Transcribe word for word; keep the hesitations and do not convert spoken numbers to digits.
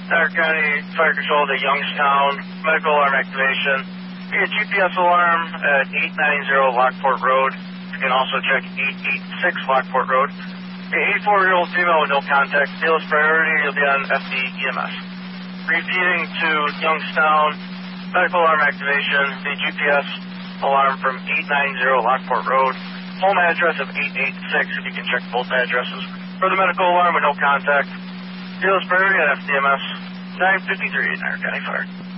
Dyer County Fire Control to Youngstown, medical alarm activation. We get G P S alarm at eight ninety Lockport Road. You can also check eight eighty-six Lockport Road. The eighty-four-year-old female with no contact, Steelers priority, you'll be on F D E M S. Repeating to Youngstown, medical alarm activation, the G P S alarm from eight ninety Lockport Road. Home address of eight eighty-six, if you can check both addresses. For the medical alarm with no contact, Steelers priority at F D M S, nine fifty-three, Dyer County Fire.